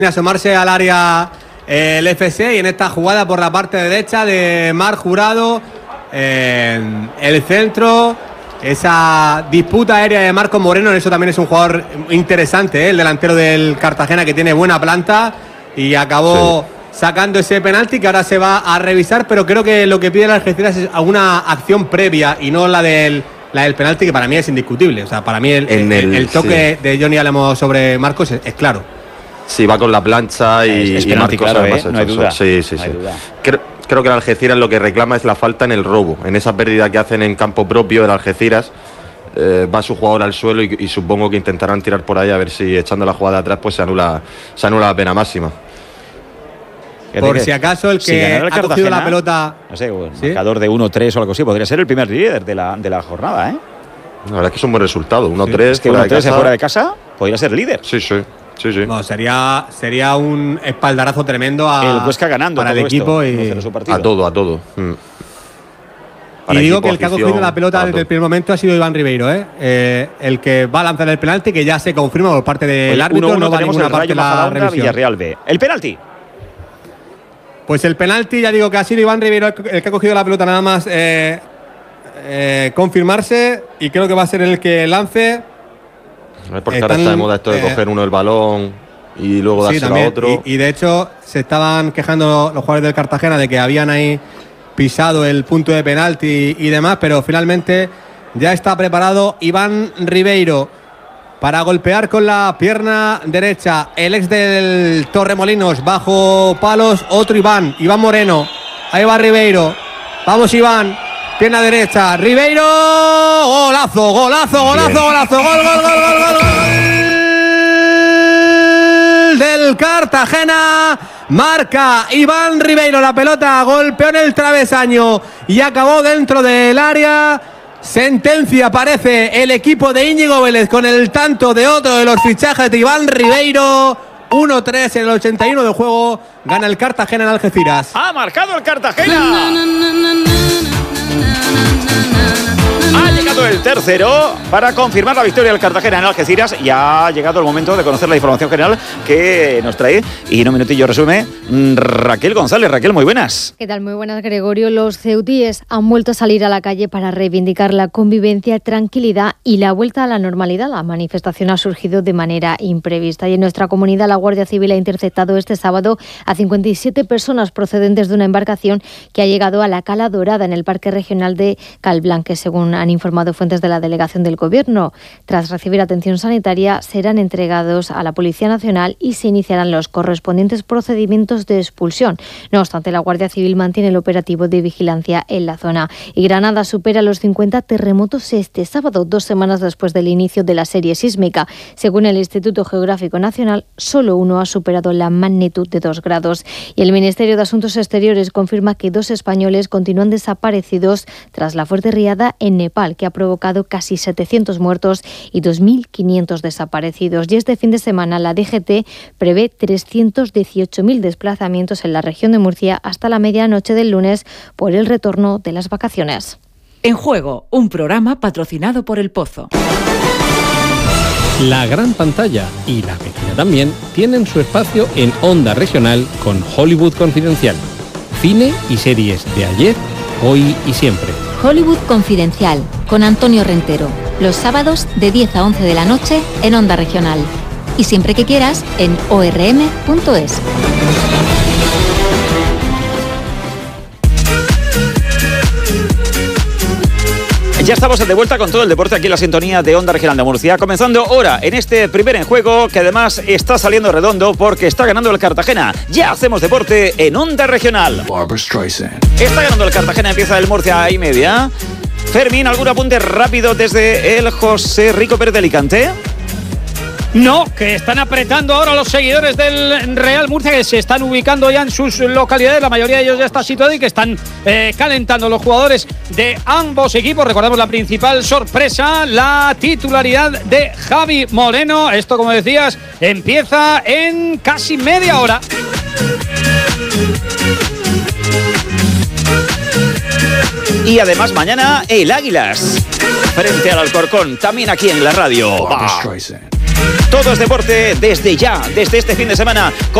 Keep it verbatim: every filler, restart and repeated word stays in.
asomarse al área eh, el F C, y en esta jugada por la parte derecha de Marc Jurado, eh, el centro, esa disputa aérea de Marcos Moreno. Eso también es un jugador interesante, ¿eh? El delantero del Cartagena, que tiene buena planta y acabó sí. sacando ese penalti que ahora se va a revisar, pero creo que lo que pide el Algeciras es alguna acción previa y no la del la del penalti, que para mí es indiscutible. O sea, para mí el, el, el, el toque sí. de Johnny Álamo sobre Marcos es, es claro. Sí, va con la plancha y, es, es y Marcos claro, además ¿eh? No hay duda. Sí, sí, no sí. hay duda. Creo, creo que el Algeciras lo que reclama es la falta en el robo, en esa pérdida que hacen en campo propio del Algeciras. Eh, va su jugador al suelo y, y supongo que intentarán tirar por ahí a ver si echando la jugada atrás pues se anula, se anula la pena máxima. Por si acaso el que si el ha cogido la pelota, no sé, un ¿sí? marcador de uno tres o algo así, podría ser el primer líder de la, de la jornada, ¿eh? La verdad es que es un buen resultado, uno tres sí, es que uno tres fuera de casa podría ser líder. Sí, sí. Sí, sí. No, sería, sería un espaldarazo tremendo a, el Huesca ganando para el equipo y a todo, a todo. Mm. Y digo equipo, que el que ha cogido la pelota desde el primer momento ha sido Iván Ribeiro, ¿eh? Eh, el que va a lanzar el penalti, que ya se confirma por parte del pues árbitro. uno, uno, no va a ninguna parte de la revisión. Villarreal B. El penalti. Pues el penalti, ya digo que ha sido Iván Ribeiro el que ha cogido la pelota, nada más eh, eh, confirmarse, y creo que va a ser el que lance. No es porque Están, ahora está de moda esto de eh, coger uno el balón y luego sí, dárselo a otro. Y, y de hecho se estaban quejando los jugadores del Cartagena de que habían ahí pisado el punto de penalti y demás, pero finalmente ya está preparado Iván Ribeiro para golpear con la pierna derecha. El ex del Torremolinos bajo palos, otro Iván, Iván Moreno. Ahí va Ribeiro. Vamos Iván. Pierna derecha, Ribeiro, golazo, golazo, golazo, Bien. golazo, gol, gol, gol, gol, gol, gol del Cartagena. Marca Iván Ribeiro la pelota, golpeó en el travesaño y acabó dentro del área. Sentencia, parece, el equipo de Íñigo Vélez con el tanto de otro de los fichajes de Iván Ribeiro. uno tres en el ochenta y uno de juego, gana el Cartagena en Algeciras. ¡Ha marcado el Cartagena! Ha llegado el tercero para confirmar la victoria del Cartagena en Algeciras y ha llegado el momento de conocer la información general que nos trae y en un minutillo resume Raquel González. Raquel, muy buenas. ¿Qué tal? Muy buenas, Gregorio. Los ceutíes han vuelto a salir a la calle para reivindicar la convivencia, tranquilidad y la vuelta a la normalidad. La manifestación ha surgido de manera imprevista y en nuestra comunidad la Guardia Civil ha interceptado este sábado a cincuenta y siete personas procedentes de una embarcación que ha llegado a la Cala Dorada en el Parque Regional de Calblanque, según han informado fuentes de la delegación del Gobierno. Tras recibir atención sanitaria, serán entregados a la Policía Nacional y se iniciarán los correspondientes procedimientos de expulsión. No obstante, la Guardia Civil mantiene el operativo de vigilancia en la zona. Y Granada supera los cincuenta terremotos este sábado, dos semanas después del inicio de la serie sísmica. Según el Instituto Geográfico Nacional, solo uno ha superado la magnitud de dos grados. Y el Ministerio de Asuntos Exteriores confirma que dos españoles continúan desaparecidos tras la fuerte riada en Nepal, que ha provocado casi setecientos muertos y dos mil quinientos desaparecidos. Y este fin de semana la D G T prevé trescientos dieciocho mil desplazamientos en la región de Murcia hasta la medianoche del lunes por el retorno de las vacaciones. En Juego, un programa patrocinado por El Pozo. La gran pantalla y la pequeña también tienen su espacio en Onda Regional con Hollywood Confidencial. Cine y series de ayer, hoy y siempre. Hollywood Confidencial, con Antonio Rentero. Los sábados de diez a once de la noche en Onda Regional. Y siempre que quieras en o r m punto es. Ya estamos de vuelta con todo el deporte aquí en la sintonía de Onda Regional de Murcia, comenzando ahora en este primer en juego que además está saliendo redondo porque está ganando el Cartagena. Ya hacemos deporte en Onda Regional. Está ganando el Cartagena, empieza el Murcia y media. Fermín, ¿algún apunte rápido desde el José Rico Pérez de Alicante? No, que están apretando ahora los seguidores del Real Murcia, que se están ubicando ya en sus localidades. La mayoría de ellos ya está situado y que están eh, calentando los jugadores de ambos equipos. Recordamos la principal sorpresa, la titularidad de Javi Moreno. Esto, como decías, empieza en casi media hora. Y además mañana el Águilas frente al Alcorcón, también aquí en la radio. Todo es deporte desde ya, desde este fin de semana.